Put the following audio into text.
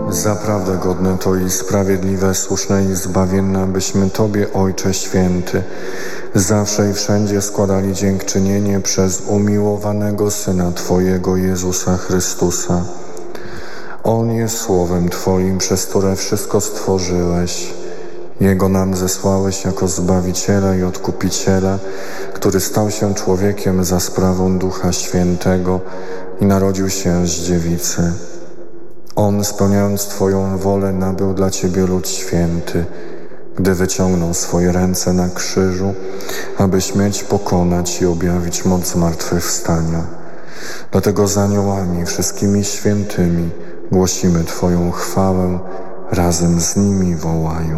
Zaprawdę godne to i sprawiedliwe, słuszne i zbawienne, abyśmy Tobie, Ojcze Święty, zawsze i wszędzie składali dziękczynienie przez umiłowanego Syna Twojego, Jezusa Chrystusa. On jest Słowem Twoim, przez które wszystko stworzyłeś. Jego nam zesłałeś jako Zbawiciela i Odkupiciela, który stał się człowiekiem za sprawą Ducha Świętego i narodził się z dziewicy. On, spełniając Twoją wolę, nabył dla Ciebie lud święty, gdy wyciągnął swoje ręce na krzyżu, aby śmierć pokonać i objawić moc zmartwychwstania. Dlatego z aniołami, wszystkimi świętymi głosimy Twoją chwałę, razem z nimi wołają.